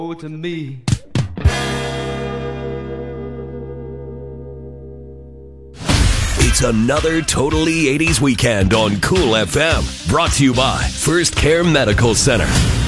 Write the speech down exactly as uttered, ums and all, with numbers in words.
to me. It's another Totally eighties weekend on Cool F M. Brought to you by First Care Medical Center.